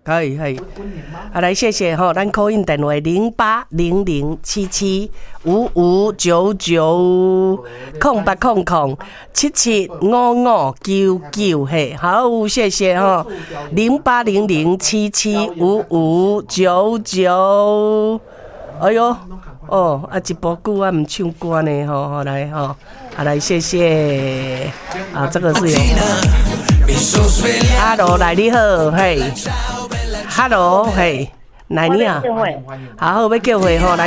可以。来谢谢吼，咱call in电话0800775599，0800775599嘿，好，谢谢吼，080077555599。哎呦，哦，一波久啊，唔唱歌呢，吼，来吼，来谢谢，这个是有。Hello， 来你好，嘿 ，Hello， 嘿，来你啊，好，要叫回吼来。